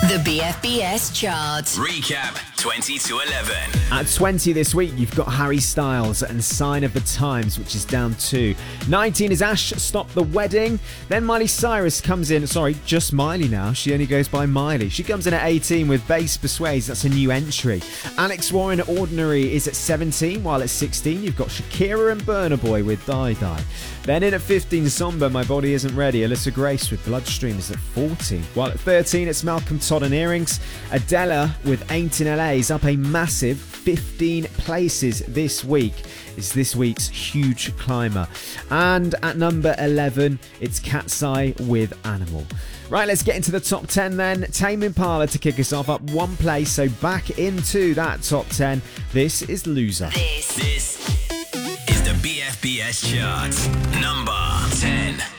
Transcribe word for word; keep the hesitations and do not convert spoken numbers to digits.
The B F B S chart. Recap twenty to eleven. At twenty this week, you've got Harry Styles and Sign of the Times, which is down two. nineteen is Ash, Stop the Wedding. Then Miley Cyrus comes in. Sorry, just Miley now. She only goes by Miley. She comes in at eighteen with Bass Persuades. That's a new entry. Alex Warren, Ordinary, is at seventeen, while at sixteen, you've got Shakira and Burna Boy with Die Die. Then in at fifteen, Somber, My Body Isn't Ready. Alyssa Grace with Bloodstream is at fourteen. While at thirteen, it's Malcolm Todd and Earrings. Adela with Ain't in L A is up a massive fifteen places this week. It's this week's huge climber. And at number eleven, it's Cat's Eye with Animal. Right, let's get into the top ten then. Tame Impala to kick us off, up one place, so back into that top ten. This is Loser. This, This is the B F B S chart. Number ten.